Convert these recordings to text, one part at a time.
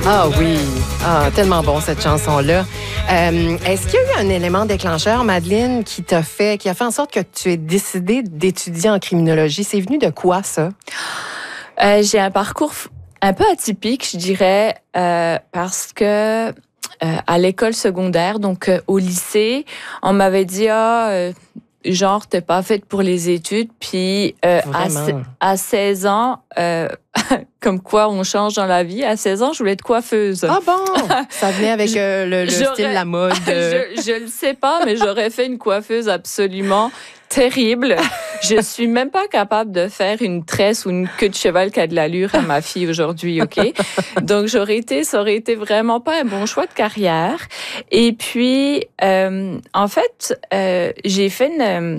Ah oui, tellement bon cette chanson-là. Est-ce qu'il y a eu un élément déclencheur, Madeleine, qui a fait en sorte que tu aies décidé d'étudier en criminologie? C'est venu de quoi, ça? J'ai un parcours un peu atypique, je dirais, parce que à l'école secondaire, donc au lycée, on m'avait dit genre t'es pas faite pour les études, puis à 16 ans comme quoi on change dans la vie. À 16 ans, je voulais être coiffeuse. Ah bon? Ça venait avec le style, la mode. Je le sais pas, mais j'aurais fait une coiffeuse absolument terrible. Je suis même pas capable de faire une tresse ou une queue de cheval qui a de l'allure à ma fille aujourd'hui, OK? Donc, ça aurait été vraiment pas un bon choix de carrière. Et puis, en fait, j'ai fait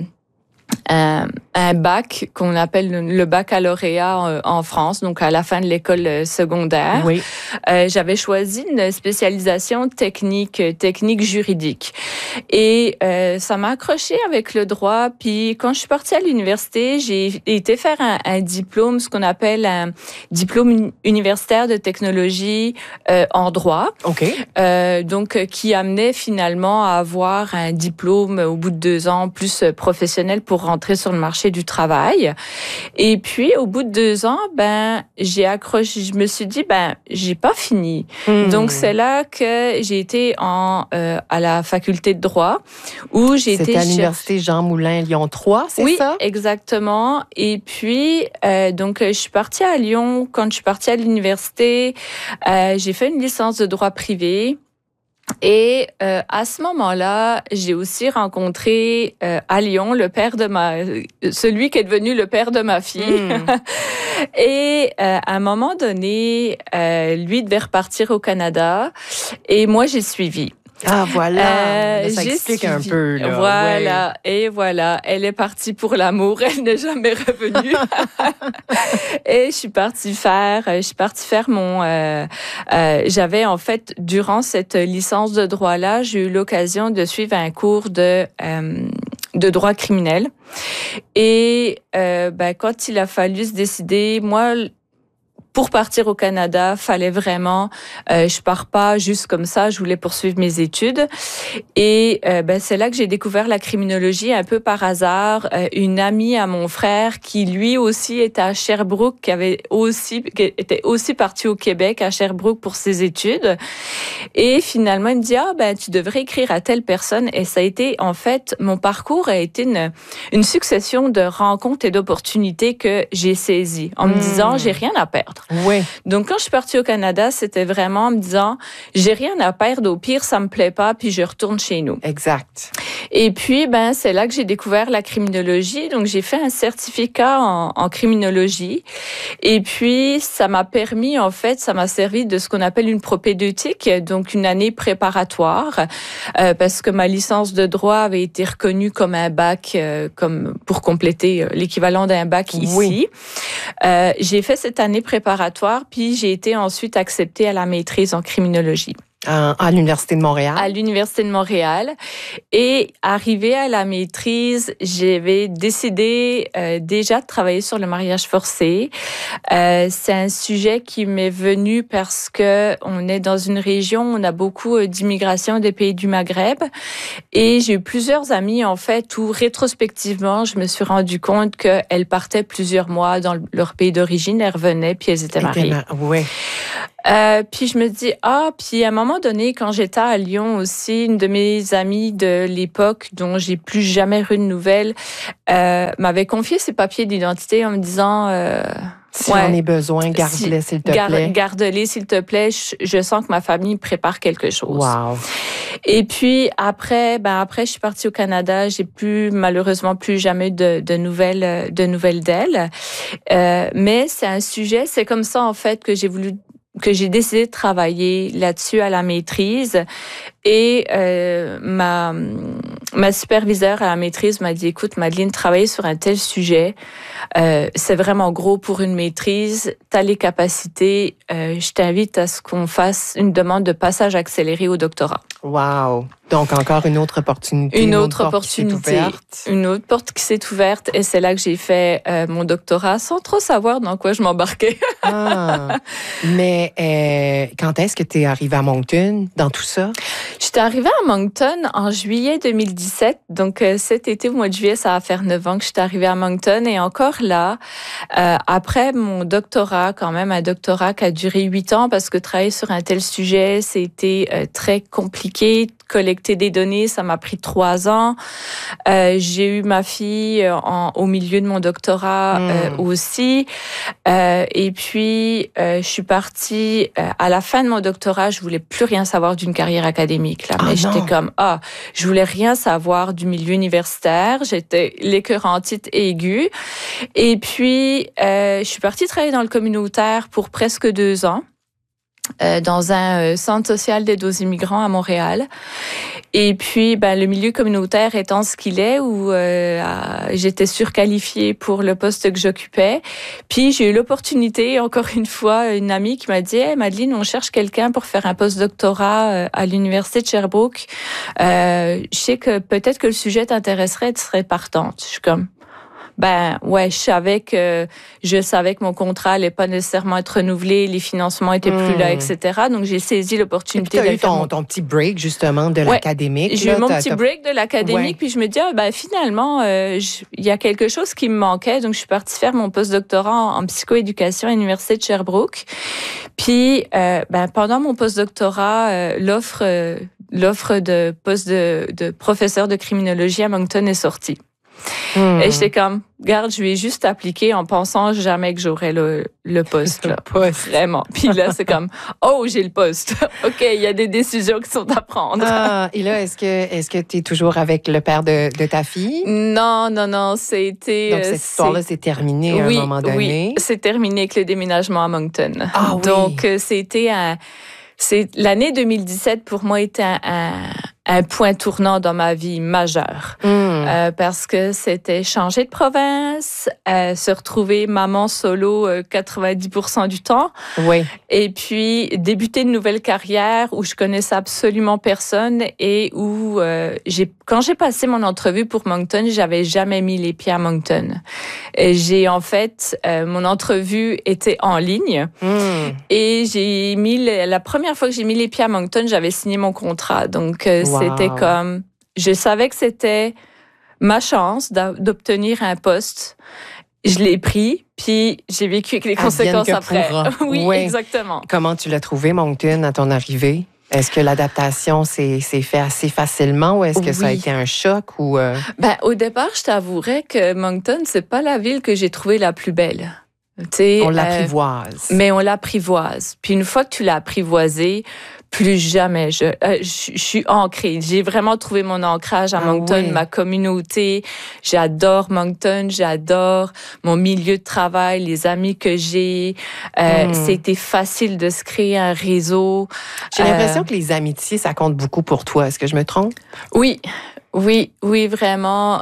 un bac qu'on appelle le baccalauréat en France, donc à la fin de l'école secondaire. Oui. J'avais choisi une spécialisation technique juridique. Et ça m'a accroché avec le droit. Puis quand je suis partie à l'université, j'ai été faire un diplôme, ce qu'on appelle un diplôme universitaire de technologie en droit. OK. Donc, qui amenait finalement à avoir un diplôme au bout de 2 ans plus professionnel pour rentrer sur le marché du travail. Et puis, au bout de 2 ans, j'ai accroché. Je me suis dit, j'ai pas fini. Donc, c'est là que j'ai été à la faculté de droit, où j'ai été... C'était à l'université Jean Moulin, Lyon 3, c'est ça? Oui, exactement. Et puis, donc, je suis partie à Lyon. Quand je suis partie à l'université, j'ai fait une licence de droit privé. Et à ce moment-là, j'ai aussi rencontré à Lyon celui qui est devenu le père de ma fille. Et à un moment donné, lui devait repartir au Canada et moi j'ai suivi. Ah voilà, ça explique un peu. Là. Voilà, ouais. Et voilà, elle est partie pour l'amour, elle n'est jamais revenue. Et je suis partie faire j'avais en fait, durant cette licence de droit-là, j'ai eu l'occasion de suivre un cours de droit criminel. Et quand il a fallu se décider, moi... Pour partir au Canada, fallait vraiment, je pars pas juste comme ça, je voulais poursuivre mes études. Et c'est là que j'ai découvert la criminologie un peu par hasard. Une amie à mon frère qui lui aussi était à Sherbrooke, qui était aussi parti au Québec à Sherbrooke pour ses études. Et finalement, il me dit tu devrais écrire à telle personne. Et ça a été en fait, mon parcours a été une succession de rencontres et d'opportunités que j'ai saisies en me disant j'ai rien à perdre. Oui. Donc, quand je suis partie au Canada, c'était vraiment en me disant, j'ai rien à perdre, au pire, ça me plaît pas, puis je retourne chez nous. Exact. Et puis, c'est là que j'ai découvert la criminologie. Donc, j'ai fait un certificat en criminologie. Et puis, ça m'a servi de ce qu'on appelle une propédeutique, donc une année préparatoire, parce que ma licence de droit avait été reconnue comme un bac, comme pour compléter l'équivalent d'un bac ici. Oui. J'ai fait cette année préparatoire, puis j'ai été ensuite acceptée à la maîtrise en criminologie. À l'Université de Montréal? À l'Université de Montréal. Et arrivée à la maîtrise, j'avais décidé déjà de travailler sur le mariage forcé. C'est un sujet qui m'est venu parce que on est dans une région où on a beaucoup d'immigration des pays du Maghreb. Et j'ai eu plusieurs amies, en fait, où rétrospectivement, je me suis rendu compte qu'elles partaient plusieurs mois dans leur pays d'origine, elles revenaient, puis elles étaient mariées. Oui. Puis je me dis, puis à un moment donné, quand j'étais à Lyon aussi, une de mes amies de l'époque, dont j'ai plus jamais eu de nouvelles, m'avait confié ses papiers d'identité en me disant... si on en a besoin, garde-les, s'il te plaît. Garde-les, s'il te plaît. Je sens que ma famille prépare quelque chose. Wow. Et puis après, je suis partie au Canada. J'ai malheureusement plus jamais de nouvelles d'elle. Mais c'est un sujet, c'est comme ça en fait que j'ai décidé de travailler là-dessus à la maîtrise. Et ma superviseure à la maîtrise m'a dit, écoute, Madeleine, travailler sur un tel sujet, c'est vraiment gros pour une maîtrise. T'as les capacités. Je t'invite à ce qu'on fasse une demande de passage accéléré au doctorat. Wow. Donc, encore une autre opportunité. Une autre opportunité. Une autre porte qui s'est ouverte. Et c'est là que j'ai fait mon doctorat sans trop savoir dans quoi je m'embarquais. Mais quand est-ce que tu es arrivée à Moncton dans tout ça? J'étais arrivée à Moncton en juillet 2017. Donc, cet été, au mois de juillet, ça va faire 9 ans que je suis arrivée à Moncton. Et encore là, après mon doctorat, quand même, un doctorat qui a duré 8 ans parce que travailler sur un tel sujet, c'était très compliqué. Collecter des données, ça m'a pris 3 ans. J'ai eu ma fille au milieu de mon doctorat aussi. Et puis, je suis partie à la fin de mon doctorat. Je voulais plus rien savoir d'une carrière académique. Là, mais j'étais comme je voulais rien savoir du milieu universitaire. J'étais l'écœurantite aiguë. Et puis, je suis partie travailler dans le communautaire pour presque 2 ans. Dans un centre social d'aide aux immigrants à Montréal. Et puis, le milieu communautaire étant ce qu'il est, où j'étais surqualifiée pour le poste que j'occupais. Puis, j'ai eu l'opportunité, encore une fois, une amie qui m'a dit « Hey, Madeleine, on cherche quelqu'un pour faire un postdoctorat à l'Université de Sherbrooke. Je sais que peut-être que le sujet t'intéresserait, tu serais partante. » Je suis comme... je savais que mon contrat allait pas nécessairement être renouvelé, les financements étaient plus là, etc. Donc, j'ai saisi l'opportunité. Tu as eu ton petit break, justement, de l'académique. J'ai eu mon petit break de l'académique, puis je me dis, finalement, il y a quelque chose qui me manquait. Donc, je suis partie faire mon postdoctorat en psychoéducation à l'Université de Sherbrooke. Puis, pendant mon postdoctorat, l'offre de poste de professeur de criminologie à Moncton est sortie. Et j'étais comme, regarde, je vais juste appliquer en pensant jamais que j'aurais le poste. Là. Vraiment. Puis là, c'est comme, j'ai le poste. OK, il y a des décisions qui sont à prendre. Et là, est-ce que tu es toujours avec le père de ta fille? Non, c'était... Donc, cette histoire-là, c'est terminé à un moment donné? Oui, c'est terminé avec le déménagement à Moncton. Oui. Donc, l'année 2017, pour moi, était un point tournant dans ma vie majeur. Parce que c'était changer de province, se retrouver maman solo 90% du temps. Oui. Et puis, débuter une nouvelle carrière où je connaissais absolument personne et où quand j'ai passé mon entrevue pour Moncton, j'avais jamais mis les pieds à Moncton. Et mon entrevue était en ligne. Et la première fois que j'ai mis les pieds à Moncton, j'avais signé mon contrat. Donc, c'était comme, je savais que c'était ma chance d'obtenir un poste. Je l'ai pris, puis j'ai vécu avec les conséquences après. Oui, exactement. Comment tu l'as trouvé, Moncton, à ton arrivée? Est-ce que l'adaptation s'est fait assez facilement ou est-ce que ça a été un choc? Ou au départ, je t'avouerais que Moncton, c'est pas la ville que j'ai trouvée la plus belle. On l'apprivoise. Mais on l'apprivoise. Puis une fois que tu l'as apprivoisé, plus jamais. Je suis ancrée. J'ai vraiment trouvé mon ancrage à Moncton, ma communauté. J'adore Moncton, j'adore mon milieu de travail, les amis que j'ai. C'était facile de se créer un réseau. J'ai l'impression que les amitiés, ça compte beaucoup pour toi. Est-ce que je me trompe? Oui, vraiment.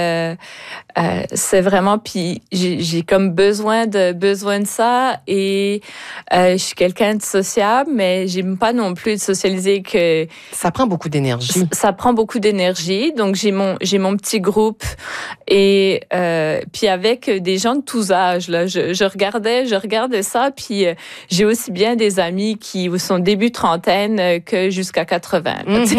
C'est vraiment, puis j'ai comme besoin de ça et je suis quelqu'un de sociable, mais j'aime pas non plus de socialiser que... Ça prend beaucoup d'énergie. Ça prend beaucoup d'énergie, donc j'ai mon petit groupe et puis avec des gens de tous âges, là, je regardais ça, puis j'ai aussi bien des amis qui sont début trentaine que jusqu'à 80.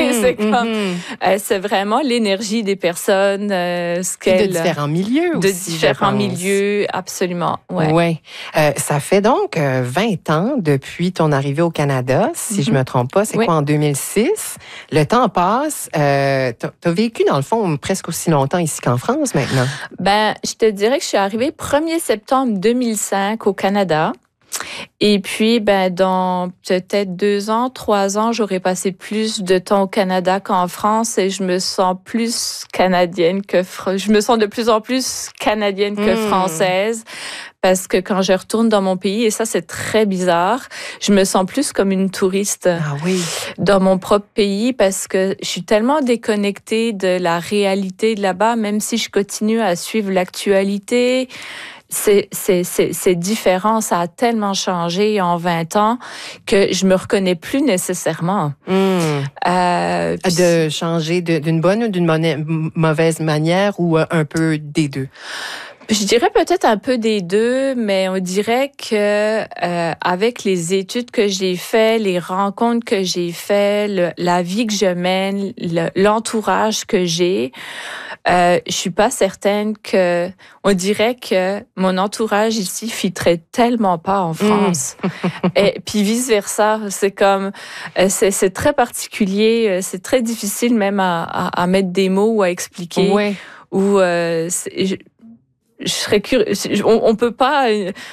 C'est vraiment l'énergie des personnes, ce qu'elles... De différents milieux aussi. De différents milieux, absolument. Oui. Ça fait donc 20 ans depuis ton arrivée au Canada, si je ne me trompe pas. C'est quoi, en 2006? Le temps passe. Tu as vécu, dans le fond, presque aussi longtemps ici qu'en France maintenant. Je te dirais que je suis arrivée 1er septembre 2005 au Canada. Et puis, dans peut-être 2 ans, 3 ans, j'aurais passé plus de temps au Canada qu'en France et je me sens plus canadienne je me sens de plus en plus canadienne que française. Parce que quand je retourne dans mon pays, et ça c'est très bizarre, je me sens plus comme une touriste dans mon propre pays parce que je suis tellement déconnectée de la réalité de là-bas, même si je continue à suivre l'actualité. C'est différent, ça a tellement changé en 20 ans que je me reconnais plus nécessairement. De changer d'une bonne ou d'une mauvaise manière ou un peu des deux? Je dirais peut-être un peu des deux, mais on dirait que avec les études que j'ai faites, les rencontres que j'ai faites, la vie que je mène, l'entourage que j'ai, je suis pas certaine que on dirait que mon entourage ici fitterait tellement pas en France. Et puis vice versa, c'est comme c'est très particulier, c'est très difficile même à mettre des mots ou à expliquer. Ouais. Ou je serais on peut pas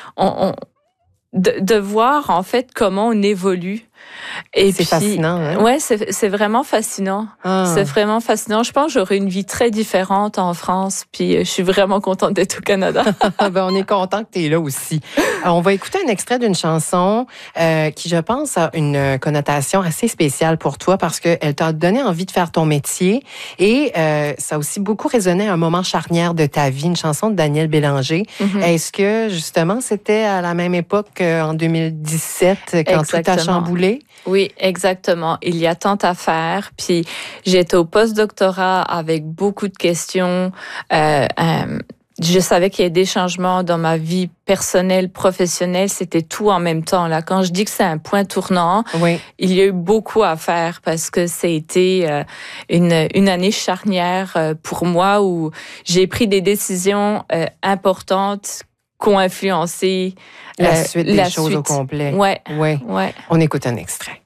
de voir en fait comment on évolue. Et c'est fascinant, hein? Ouais, c'est vraiment fascinant. C'est vraiment fascinant. Je pense que j'aurais une vie très différente en France, puis je suis vraiment contente d'être au Canada. Ben, on est content que tu es là aussi. Alors, on va écouter un extrait d'une chanson qui, je pense, a une connotation assez spéciale pour toi parce qu'elle t'a donné envie de faire ton métier et ça a aussi beaucoup résonné à un moment charnière de ta vie, une chanson de Daniel Bélanger. Mm-hmm. Est-ce que, justement, c'était à la même époque en 2017 quand Exactement. Tout a chamboulé? Oui, exactement. Il y a tant à faire. Puis j'étais au post-doctorat avec beaucoup de questions. Je savais qu'il y avait des changements dans ma vie personnelle, professionnelle. C'était tout en même temps. Là, quand je dis que c'est un point tournant, oui. Il y a eu beaucoup à faire parce que ça a été une année charnière pour moi où j'ai pris des décisions importantes qui ont influencé la suite des choses au complet. Ouais. On écoute un extrait.